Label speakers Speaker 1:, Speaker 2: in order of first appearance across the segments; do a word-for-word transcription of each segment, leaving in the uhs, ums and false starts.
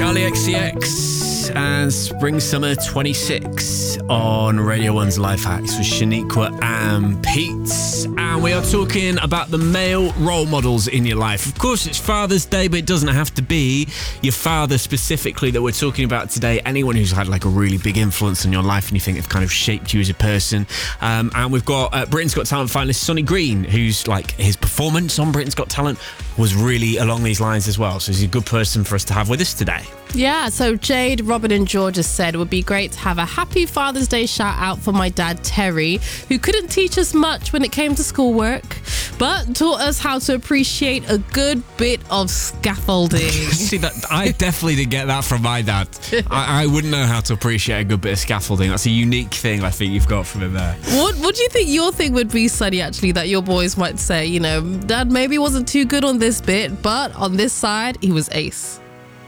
Speaker 1: Charlie X C X and Spring Summer twenty-six on Radio one's Life Hacks with Shaniqua and Pete. And we are talking about the male role models in your life. Of course, it's Father's Day, but it doesn't have to be your father specifically that we're talking about today. Anyone who's had like a really big influence on your life and you think they've kind of shaped you as a person. Um, and we've got uh, Britain's Got Talent finalist Sonny Green, who's like, his performance on Britain's Got Talent was really along these lines as well. So he's a good person for us to have with us today.
Speaker 2: Yeah, so Jade, Robin and Georgia said it would be great to have a happy Father's Day shout out for my dad Terry, who couldn't teach us much when it came to schoolwork, but taught us how to appreciate a good bit of scaffolding.
Speaker 1: See, that I definitely didn't get that from my dad. I, I wouldn't know how to appreciate a good bit of scaffolding. That's a unique thing I think you've got from him there.
Speaker 2: What, what do you think your thing would be, Sonny, actually, that your boys might say, you know, Dad maybe wasn't too good on this bit, but on this side, he was ace?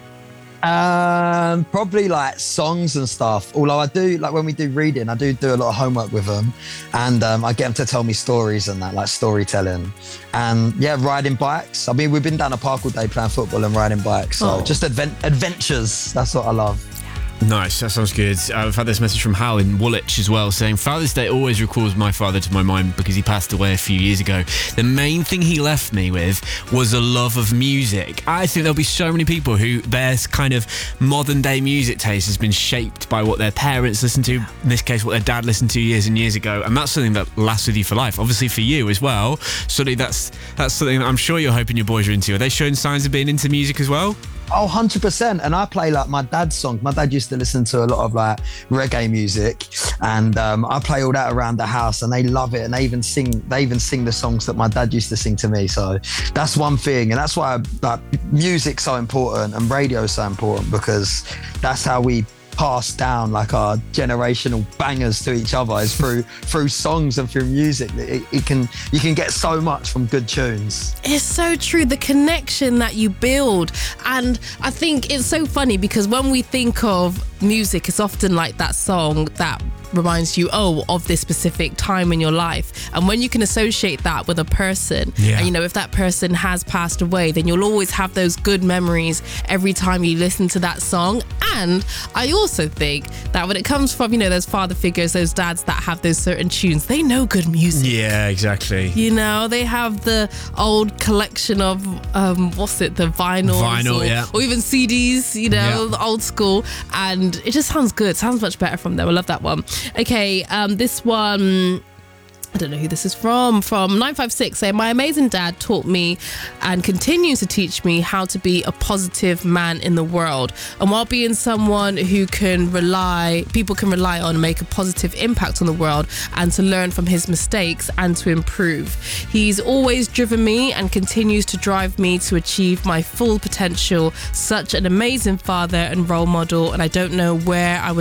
Speaker 3: Um, probably like songs and stuff. Although I do, like when we do reading, I do do a lot of homework with them, and um, I get them to tell me stories and that, like storytelling. And yeah, riding bikes. I mean, we've been down a park all day playing football and riding bikes. So
Speaker 2: oh.
Speaker 3: just advent- adventures. That's what I love.
Speaker 1: Nice, that sounds good. Uh, I've had this message from Hal in Woolwich as well, saying Father's Day always recalls my father to my mind because he passed away a few years ago. The main thing he left me with was a love of music. I think there'll be so many people who their kind of modern day music taste has been shaped by what their parents listened to, in this case what their dad listened to years and years ago, and that's something that lasts with you for life. Obviously for you as well, Sonny, that's that's something that I'm sure you're hoping your boys are into. Are they showing signs of being into music as well?
Speaker 3: Oh, one hundred percent. And I play like my dad's songs. My dad used to listen to a lot of like reggae music, and um, I play all that around the house and they love it. And they even sing, they even sing the songs that my dad used to sing to me. So that's one thing. And that's why like music's so important and radio is so important, because that's how we pass down like our generational bangers to each other, is through through songs and through music. It, it can you can get so much from good tunes.
Speaker 2: It's so true, the connection that you build. And I think it's so funny because when we think of music, it's often like that song that reminds you, oh, of this specific time in your life. And when you can associate that with a person,
Speaker 1: yeah.
Speaker 2: and you know, if that person has passed away, then you'll always have those good memories every time you listen to that song. And I also think that when it comes from, you know, those father figures, those dads that have those certain tunes, they know good music.
Speaker 1: Yeah, exactly.
Speaker 2: You know, they have the old collection of, um, what's it, the vinyls.
Speaker 1: Vinyl,
Speaker 2: or,
Speaker 1: yeah.
Speaker 2: or even C Ds, you know,
Speaker 1: Yeah.
Speaker 2: the old school. And it just sounds good. Sounds much better from them. I love that one. Okay, um, this one, I don't know who this is from, from nine five six, saying, my amazing dad taught me and continues to teach me how to be a positive man in the world. And while being someone who can rely, people can rely on and make a positive impact on the world, and to learn from his mistakes and to improve. He's always driven me and continues to drive me to achieve my full potential. Such an amazing father and role model, and I don't know where I would